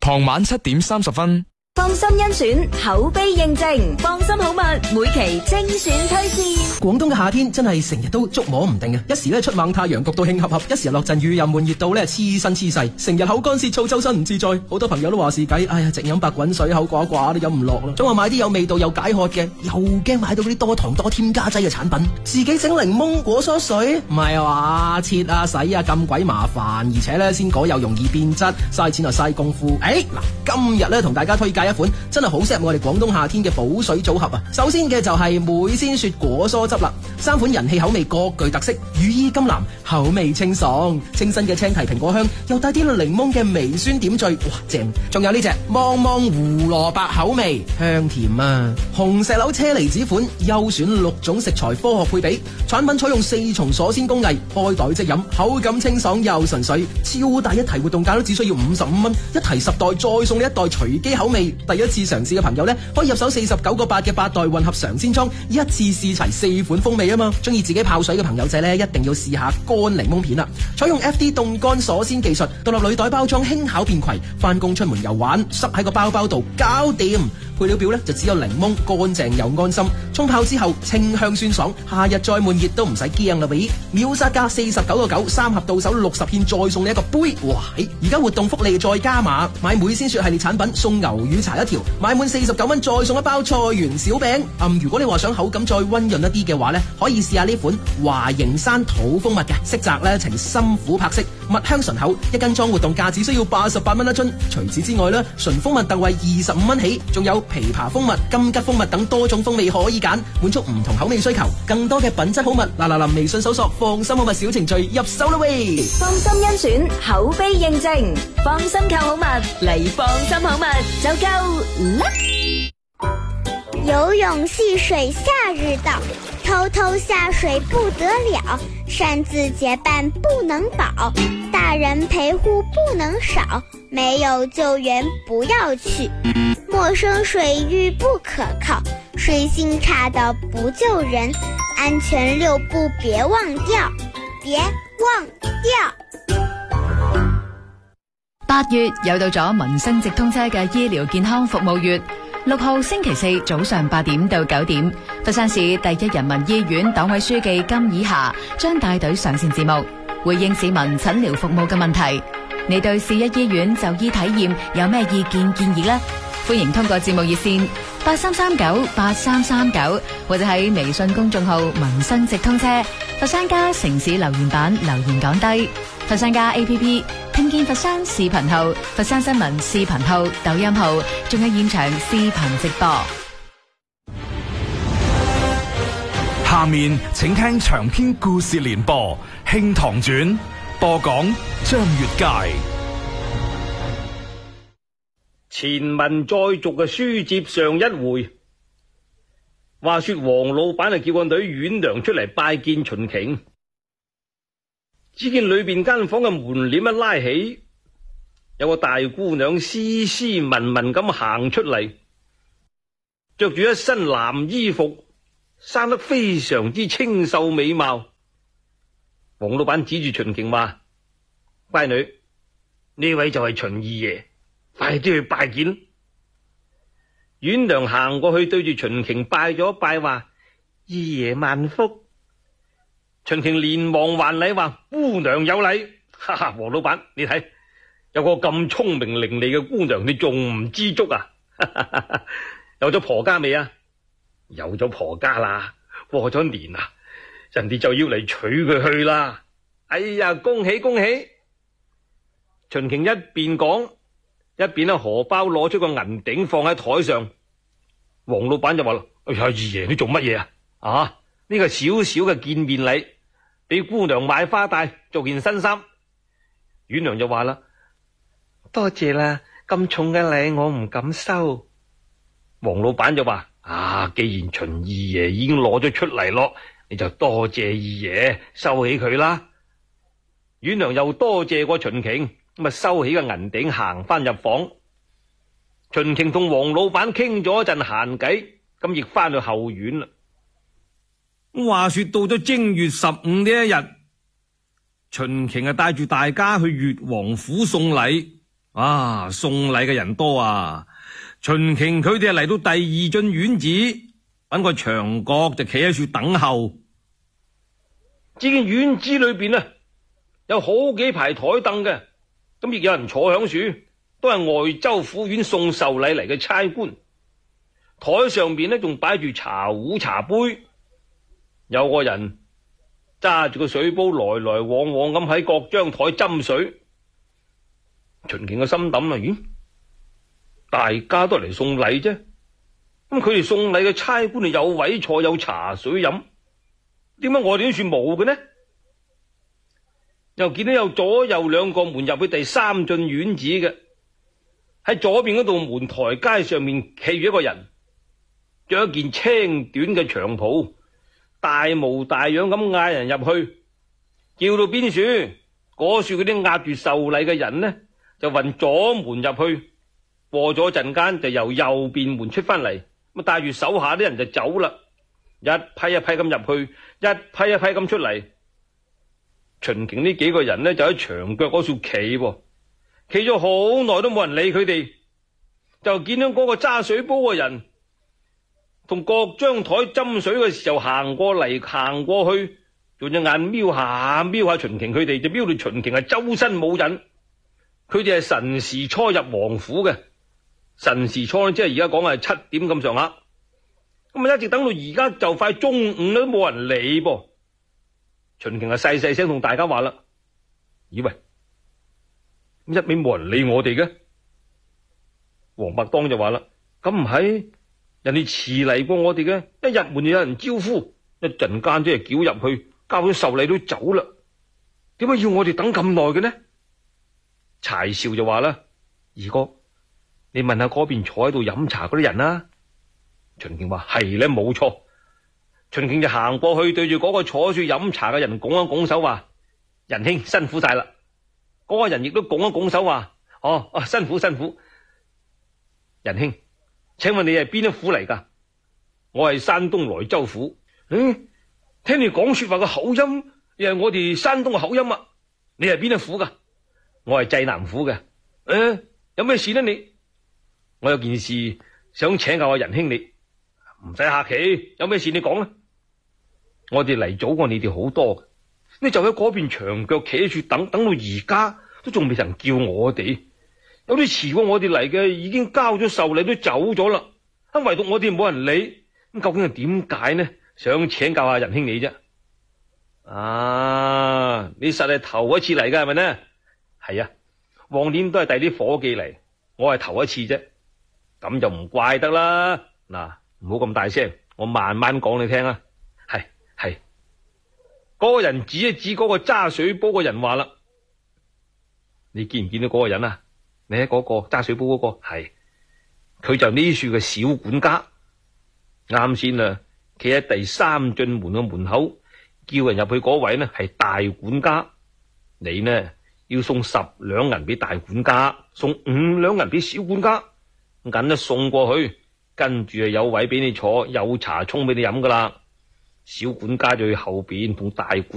傍晚7點30分。 放心甄選，口碑認證，放心好物，每期精選推薦。 廣東嘅夏天真係成日都捉摸唔定嘅，一時咧出猛太陽，焗到興合合；一時落陣雨，又悶熱到咧黐身黐細，成日口乾舌燥，周身唔自在。好多朋友都話是計，哎呀，直飲白滾水，口寡寡都飲唔落啦。總話買啲有味道又解渴嘅，又驚買到嗰啲多糖多添加劑嘅產品。自己整檸檬果蔬水，唔係話切啊洗啊咁鬼麻煩，而且咧鮮果又容易變質，嘥錢又嘥功夫。嗱，今日咧同大家推介一款真係好適合我哋廣東夏天嘅補水組合啊！首先嘅就係美仙雪果蔬汁啦，3款人氣口味各具特色，羽衣甘藍，口味清爽，清新嘅青提蘋果香，又帶啲檸檬嘅微酸點綴，哇正！仲有呢隻芒芒胡蘿蔔口味，香甜啊！紅石榴車厘子款，優選6種食材科學配比，產品採用4重鎖鮮工藝，開袋即飲，口感清爽又純粹，超大一提活動價都只需要55蚊，一提10袋再送你1袋隨機口味。第一次嘗試嘅朋友呢，可以入手49個8嘅8袋混合嘗鮮裝，一次試齊4款風味啊嘛！中意自己泡水嘅朋友仔呢，一定要試下乾檸檬片啦！採用 FD 凍乾鎖鮮技術，獨立鋁袋包裝，輕巧便攜，翻工出門遊玩，塞喺個包包度，搞掂！配料表呢，就只有檸檬，乾淨又安心。沖泡之後清香酸爽，夏日再悶熱都唔使驚啦喂！秒殺價49個9，3盒到手60片，再送你1個杯！哇！而家活動福利再加碼，買美仙雪系列產品送牛乳茶1條，買滿49蚊再送1包菜圓小餅。如果你話想口感再溫潤一啲嘅話呢，可以試下呢款華盈山土蜂蜜嘅，色澤呢呈深琥珀色，蜜香醇厚，1斤裝活動價只需要88蚊一樽。除此之外呢，純蜂蜜特惠25蚊起，仲有枇杷蜂蜜、金桔蜂蜜等多種風味可以揀，滿足唔同口味需求。更多嘅品質好物，嗱，微信搜索放心好物小程序入手啦喂！ 放心甄選，口碑認證，放心購好物嚟放心好物就夠啦！ 游泳戏水夏日到，偷偷下水不得了，擅自结伴不能保，大人陪护不能少，没有救援不要去，陌生水域不可靠，水性差的不救人，安全6步别忘掉，別忘掉。 8月又到咗民生直通車嘅醫療健康服務月，6號星期4早上8點到9點，佛山市第一人民醫院黨委書記金以霞將帶隊上線節目，回應市民診療服務嘅問題。你對市一醫院就醫體驗有咩意見建議呢？歡迎通過節目熱線83398339或者喺微信公眾號民生直通車佛山家城市留言板留言講低，佛山家 APP 聽見佛山視頻號、佛山新聞視頻號、抖音號，仲有現場視頻直播。 下面請聽長篇故事連播《慶堂傳》，播講張月佳。 前文再續嘅書接上一回，話說黃老闆就叫個女阮娘出嚟拜見秦瓊，只見裏邊間房嘅門簾一拉起，有個大姑娘斯斯文文咁行出嚟，着住一身藍衣服，生得非常之清秀美貌。黃老闆指住秦瓊話：乖女，呢位就係秦二爺，快啲去拜見。阮娘行過去對住秦瓊拜咗拜，話：二爺萬福。秦瓊連忙還禮，話：姑娘有禮。哈哈，黃老闆，你睇有個咁聰明伶俐嘅姑娘，你仲唔知足啊？有咗婆家未啊？有咗婆家啦，過咗年啊，人哋就要嚟娶佢去啦。哎呀，恭喜恭喜！秦瓊一邊講，一邊喺荷包攞出個銀錠放喺台上。黃老闆就話啦：哎呀，二爺你做乜嘢啊？啊，呢個小小嘅見面禮，俾姑娘買花帶，做件新衫。阮娘就話啦：多謝啦，咁重嘅禮我唔敢收。黃老闆就話：啊，既然秦二爺已經攞咗出嚟咯，你就多謝二爺，收起佢啦。阮娘又多謝過秦瓊，咁啊收起個銀錠，行翻入房。秦瓊同黃老闆傾咗一陣閒偈，咁亦翻去後院啦。 話說到咗正月15呢一日，秦瓊帶住大家去越王府送禮。 啊，送禮嘅人多啊！秦瓊佢哋係嚟到第二進院子，揾個牆角就企喺處等候。 只見院子裏邊啊，有好幾排台凳嘅，咁亦有人坐響樹，都係外州府院送壽禮嚟嘅差官。台上邊呢仲擺住茶壺茶杯，有個人揸住個水煲來來往往咁喺各張台斟水。秦瓊嘅心諗啊，咦，大家都嚟送禮啫，咁佢哋送禮嘅差官有位坐有茶水飲，點解我哋呢處冇嘅呢？又見到有左右兩個門入去第三進院子嘅，喺左邊嗰度門台階上面企住一個人，着一件青短嘅長袍，大模大樣咁嗌人入去，叫到邊處，嗰處嗰啲押住壽禮嘅人呢，就運左門入去，過咗陣間就由右邊門出翻嚟，咁帶住手下啲人就走啦，一批一批咁入去，一批一批咁出嚟。秦瓊呢幾個人呢就喺牆腳嗰處企咗好耐都冇人理佢哋，就見到嗰個揸水煲嘅人同各張台斟水嘅時候行過嚟行過去，用隻眼瞄下秦瓊佢哋，就瞄到秦瓊係周身冇癮。佢哋係辰時初入王府嘅，辰時初即係而家講係7點咁上下，咁啊一直等到而家就快中午都冇人理噃。秦瓊係細細聲同大家話啦：以為一味冇人理我哋嘅。王伯當就話啦：咁唔係，人哋遲嚟過我哋嘅，一入門就有人招呼，一陣間即係叫入去，交咗壽禮都走啦，點解要我哋等咁耐嘅呢？柴少就話啦：二哥，你問下嗰邊坐喺度飲茶嗰啲人啦。秦瓊話：係咧，冇錯。秦瓊就行過去，對住嗰個坐住飲茶嘅人拱一拱手，話：仁兄辛苦晒啦。嗰個人亦都拱一拱手，話：辛苦。仁兄，請問你係邊一府嚟噶？我係山東萊州府。聽你講說話嘅口音，又係我哋山東嘅口音啊！你係邊一府噶？我係濟南府嘅。有咩事呢？你我有件事想請教下仁兄你。唔使客氣，有咩事你講啦。我哋嚟早過你哋好多嘅，你就喺嗰邊牆腳企住等到而家都仲未曾叫我哋。有啲遲過我哋嚟嘅已經交咗壽禮都走咗啦，唯獨我哋冇人理。咁究竟係點解呢？想請教下仁兄你啫。你實係頭一次嚟噶係咪呢？係啊，往年都係帶啲伙計嚟，我係頭一次啫。咁就唔怪得啦。嗱，唔好咁大聲，我慢慢講你聽啊。係，嗰個人指一指嗰個揸水煲嘅人話啦：你見唔見到嗰個人啊？你喺嗰個揸水煲嗰個，係，佢就呢處嘅小管家。啱先啊，企喺第三進門嘅門口，叫人入去嗰位呢係大管家。你呢要送10兩銀俾大管家，送5兩銀俾小管家，緊一送過去，跟住有位俾你坐，有茶沖俾你飲噶啦。小管家就去後邊同大管